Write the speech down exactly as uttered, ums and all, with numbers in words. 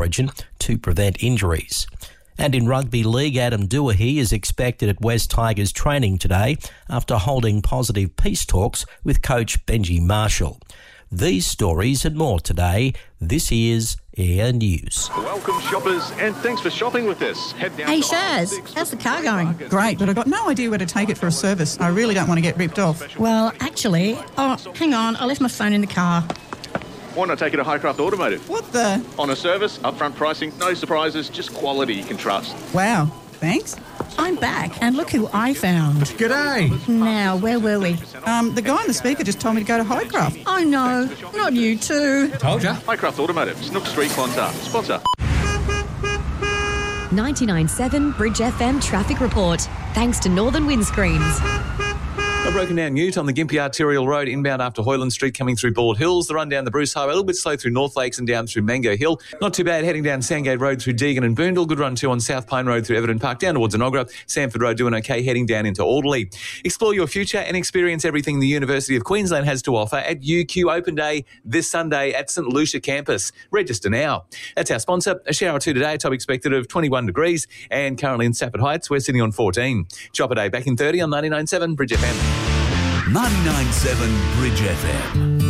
origin to prevent injuries. And in rugby league, Adam Doohey is expected at West Tigers training today after holding positive peace talks with coach Benji Marshall. These stories and more today. This is Air News. Welcome shoppers and thanks for shopping with us. Head down hey to Shaz, how's the car going? Great, but I've got no idea where to take it for a service. I really don't want to get ripped off. Well, actually, oh, hang on, I left my phone in the car. Why not take it to Highcraft Automotive? What the? On a service, upfront pricing, no surprises, just quality you can trust. Wow, thanks. I'm back, and look who I found. G'day. Now, where were we? Um, the guy on the speaker just told me to go to Highcraft. Oh no, not you too. Told ya. Highcraft Automotive, Snook Street, Clontarf. Sponsor. ninety-nine point seven Bridge F M traffic report. Thanks to Northern Windscreens. A broken down ute on the Gympie Arterial Road inbound after Hoyland Street coming through Bald Hills. The run down the Bruce Highway, a little bit slow through North Lakes and down through Mango Hill. Not too bad heading down Sandgate Road through Deagon and Boondall. Good run too on South Pine Road through Everton Park down towards Enoggera. Sanford Road doing okay heading down into Alderley. Explore your future and experience everything the University of Queensland has to offer at U Q Open Day this Sunday at St Lucia campus. Register now. That's our sponsor. A shower or two today, top expected of twenty-one degrees, and currently in Stafford Heights we're sitting on fourteen. Chopper Day back in thirty on ninety-nine point seven Bridge F M. ninety-nine point seven Bridge F M.